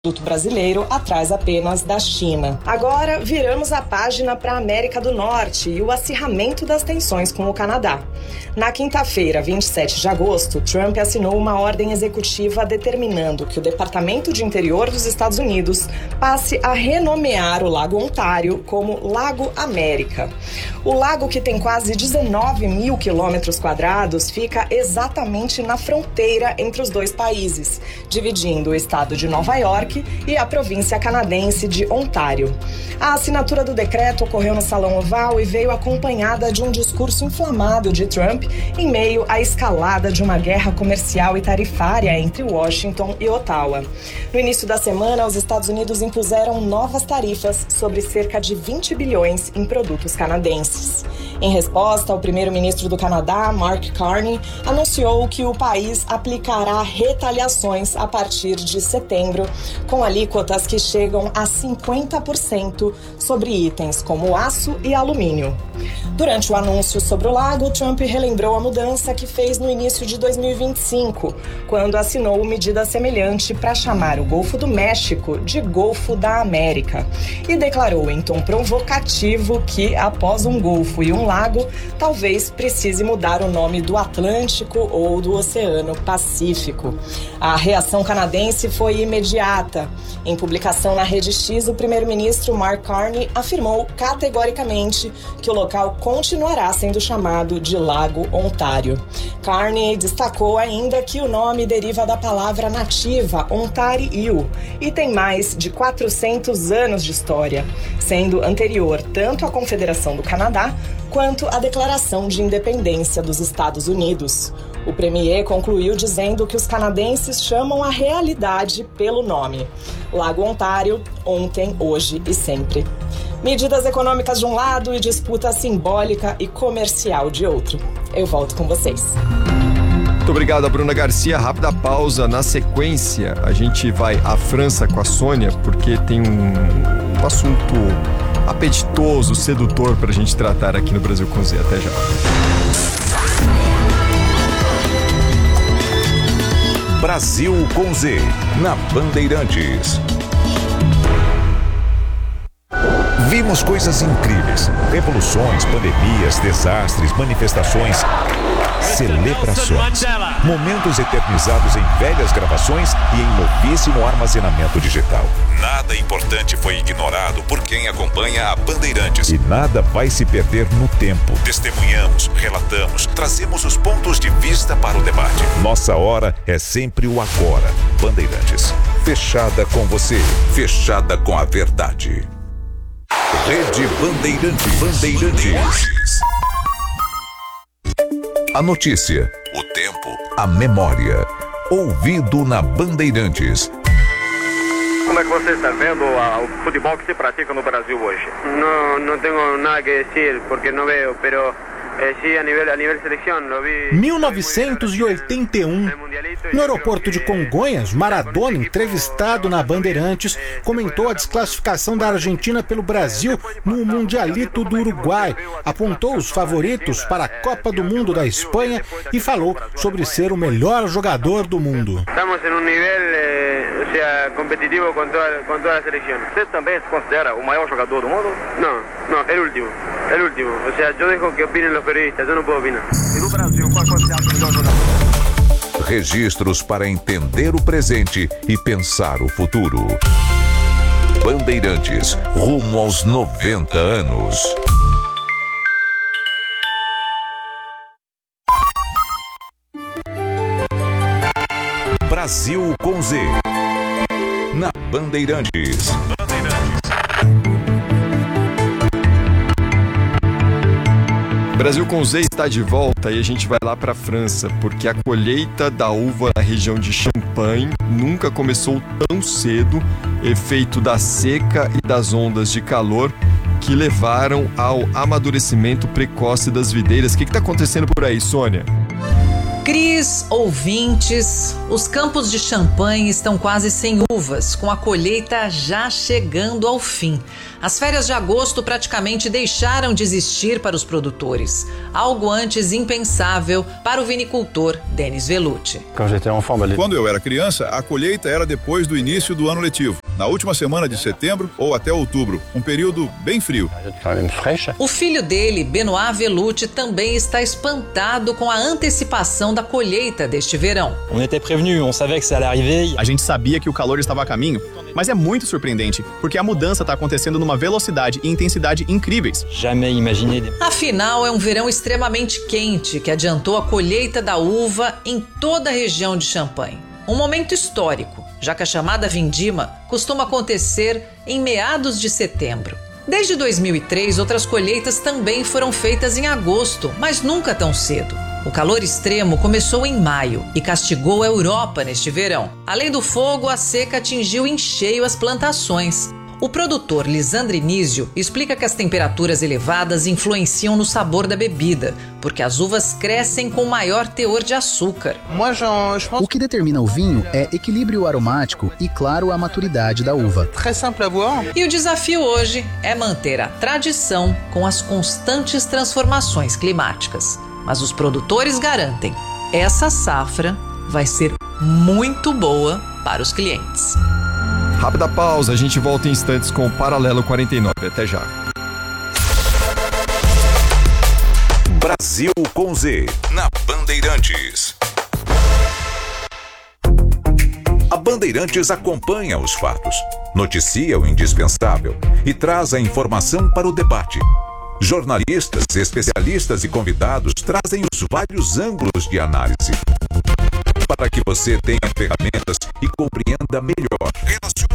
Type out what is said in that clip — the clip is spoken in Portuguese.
produto brasileiro atrás apenas da China. Agora, viramos a página para a América do Norte e o acirramento das tensões com o Canadá. Na quinta-feira, 27 de agosto, Trump assinou uma ordem executiva determinando que o Departamento de Interior dos Estados Unidos passe a renomear o Lago Ontário como Lago América. O lago, que tem quase 19 mil quilômetros quadrados, fica exatamente na fronteira entre os dois países, dividindo o estado de Nova York e a província canadense de Ontário. A assinatura do decreto ocorreu no Salão Oval e veio acompanhada de um discurso inflamado de Trump em meio à escalada de uma guerra comercial e tarifária entre Washington e Ottawa. No início da semana, os Estados Unidos impuseram novas tarifas sobre cerca de 20 bilhões em produtos canadenses. Em resposta, o primeiro-ministro do Canadá, Mark Carney, anunciou que o país aplicará retaliações a partir de setembro, com alíquotas que chegam a 50% sobre itens como aço e alumínio. Durante o anúncio sobre o lago, Trump relembrou a mudança que fez no início de 2025, quando assinou medida semelhante para chamar o Golfo do México de Golfo da América, e declarou em tom provocativo que, após um golfo e um lago, talvez precise mudar o nome do Atlântico ou do Oceano Pacífico. A reação canadense foi imediata. Em publicação na Rede X, o primeiro-ministro Mark Carney afirmou categoricamente que o local continuará sendo chamado de Lago Ontário. Carney destacou ainda que o nome deriva da palavra nativa Ontario e tem mais de 400 anos de história, sendo anterior tanto à Confederação do Canadá quanto à Declaração de Independência dos Estados Unidos. O premier concluiu dizendo que os canadenses chamam a realidade pelo nome: Lago Ontário, ontem, hoje e sempre. Medidas econômicas de um lado e disputa simbólica e comercial de outro. Eu volto com vocês. Muito obrigado, Bruna Garcia. Rápida pausa. Na sequência, a gente vai à França com a Sônia, porque tem um assunto apetitoso, sedutor para a gente tratar aqui no Brasil com Z. Até já. Brasil com Z, na Bandeirantes. Vimos coisas incríveis: revoluções, pandemias, desastres, manifestações, celebrações, momentos eternizados em velhas gravações e em novíssimo armazenamento digital. Nada importante foi ignorado por quem acompanha a Bandeirantes. E nada vai se perder no tempo. Testemunhamos, relatamos, trazemos os pontos de vista para o debate. Nossa hora é sempre o agora. Bandeirantes, fechada com você, fechada com a verdade. Rede Bandeirantes. A notícia, o tempo, a memória. Ouvido na Bandeirantes. Como é que você está vendo o futebol que se pratica no Brasil hoje? No tenho nada que dizer, porque não vejo, pero sí, a nível seleção, lo vi. 1981, no aeroporto de Congonhas, Maradona, entrevistado na Bandeirantes, comentou a desclassificação da Argentina pelo Brasil no Mundialito do Uruguai, apontou os favoritos para a Copa do Mundo da Espanha e falou sobre ser o melhor jogador do mundo. Estamos em nível competitivo com toda a seleção. Você também se considera o maior jogador do mundo? Não, é o último. Ou seja, eu deixo que opinem os periodistas, eu não posso opinar. E no Brasil, qual você acha o melhor jogador? Registros para entender o presente e pensar o futuro. Bandeirantes, rumo aos 90 anos. Brasil com Z. Na Bandeirantes. Brasil com Z está de volta e a gente vai lá para a França, porque a colheita da uva na região de Champagne nunca começou tão cedo, efeito da seca e das ondas de calor que levaram ao amadurecimento precoce das videiras. O que está acontecendo por aí, Sônia? Cris, ouvintes, os campos de champanhe estão quase sem uvas, com a colheita já chegando ao fim. As férias de agosto praticamente deixaram de existir para os produtores, algo antes impensável para o vinicultor Denis Vellucci. Quando eu era criança, a colheita era depois do início do ano letivo, na última semana de setembro ou até outubro, um período bem frio. O filho dele, Benoit Vellucci, também está espantado com a antecipação da colheita deste verão. A gente sabia que o calor estava a caminho, mas é muito surpreendente, porque a mudança está acontecendo numa velocidade e intensidade incríveis. Afinal, é um verão extremamente quente que adiantou a colheita da uva em toda a região de Champagne. Um momento histórico, já que a chamada vindima costuma acontecer em meados de setembro. Desde 2003, outras colheitas também foram feitas em agosto, mas nunca tão cedo. O calor extremo começou em maio e castigou a Europa neste verão. Além do fogo, a seca atingiu em cheio as plantações. O produtor Lisandre Nísio explica que as temperaturas elevadas influenciam no sabor da bebida, porque as uvas crescem com maior teor de açúcar. O que determina o vinho é equilíbrio aromático e, claro, a maturidade da uva. E o desafio hoje é manter a tradição com as constantes transformações climáticas. Mas os produtores garantem, essa safra vai ser muito boa para os clientes. Rápida pausa, a gente volta em instantes com o Paralelo 49. Até já. Brasil com Z, na Bandeirantes. A Bandeirantes acompanha os fatos, noticia o indispensável e traz a informação para o debate. Jornalistas, especialistas e convidados trazem os vários ângulos de análise para que você tenha ferramentas e compreenda melhor